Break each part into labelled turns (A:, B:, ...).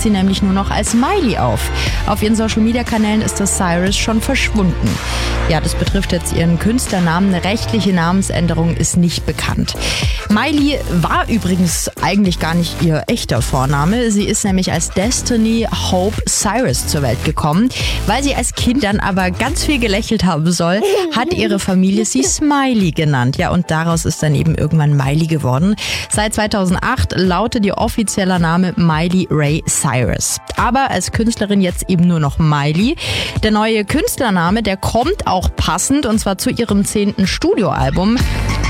A: sie nämlich nur noch als Miley auf. Auf ihren Social-Media-Kanälen ist das Cyrus schon verschwunden. Ja, das betrifft jetzt ihren Künstlernamen. Eine rechtliche Namensänderung ist nicht bekannt. Miley war übrigens eigentlich gar nicht ihr echter Vorname. Sie ist nämlich als Destiny Hope Cyrus zur Welt gekommen. Weil sie als Kind dann aber ganz viel gelächelt haben soll, hat ihre Familie sie Smiley genannt. Ja, und daraus ist dann eben irgendwann Miley geworden. Seit 2008 lautet ihr offizieller Name Miley Ray Cyrus. Aber als Künstlerin jetzt eben nur noch Miley. Der neue Künstlername, der kommt auch passend, und zwar zu ihrem 10. Studioalbum.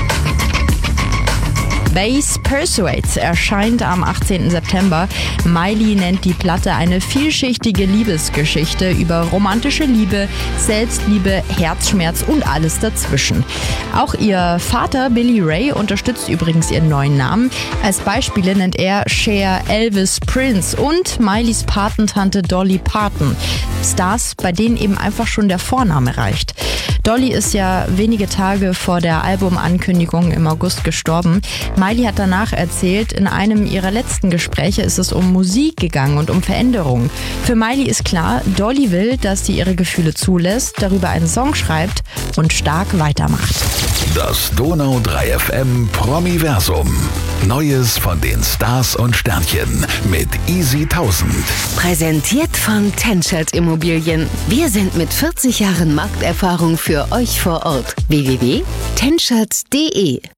A: Bass Persuades erscheint am 18. September. Miley nennt die Platte eine vielschichtige Liebesgeschichte über romantische Liebe, Selbstliebe, Herzschmerz und alles dazwischen. Auch ihr Vater Billy Ray unterstützt übrigens ihren neuen Namen. Als Beispiele nennt er Cher, Elvis, Prince und Mileys Patentante Dolly Parton. Stars, bei denen eben einfach schon der Vorname reicht. Dolly ist ja wenige Tage vor der Albumankündigung im August gestorben. Miley hat danach erzählt, in einem ihrer letzten Gespräche ist es um Musik gegangen und um Veränderungen. Für Miley ist klar, Dolly will, dass sie ihre Gefühle zulässt, darüber einen Song schreibt und stark weitermacht.
B: Das Donau 3 FM Promiversum. Neues von den Stars und Sternchen mit Easy 1000.
C: Präsentiert von Tenschert Immobilien. Wir sind mit 40 Jahren Markterfahrung für euch vor Ort. www.tenschert.de